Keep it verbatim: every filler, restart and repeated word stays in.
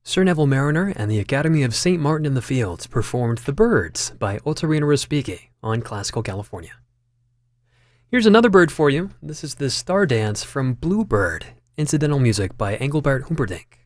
Sir Neville Mariner and the Academy of Saint Martin in the Fields performed The Birds by Otarina Respighi on Classical California. Here's another bird for you. This is the Star Dance from Bluebird, incidental music by Engelbert Humperdinck.